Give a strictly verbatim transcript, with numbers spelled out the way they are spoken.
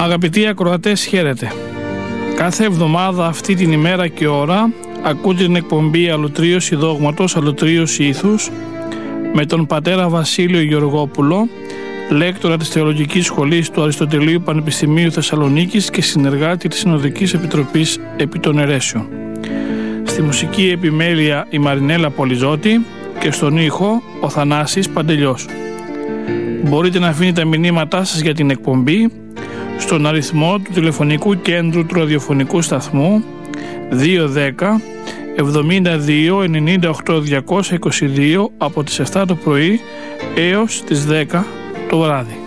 Αγαπητοί ακροατές, χαίρετε. Κάθε εβδομάδα αυτή την ημέρα και ώρα ακούτε την εκπομπή Αλωτρίωση Δόγματος, Αλωτρίωση Ήθους με τον πατέρα Βασίλειο Γεωργόπουλο, λέκτορα της Θεολογικής Σχολής του Αριστοτελείου Πανεπιστημίου Θεσσαλονίκης και συνεργάτη της Συνοδικής Επιτροπής επί των Αιρέσεων. Στη μουσική επιμέλεια η Μαρινέλα Πολυζώτη και στον ήχο ο Θανάσης Παντελιός. Μπορείτε να αφήνετε τα μηνύματά σας για την εκπομπή στον αριθμό του τηλεφωνικού κέντρου του ραδιοφωνικού σταθμού δύο ένα μηδέν εβδομήντα δύο ενενήντα οκτώ διακόσια είκοσι δύο από τις επτά το πρωί έως τις δέκα το βράδυ.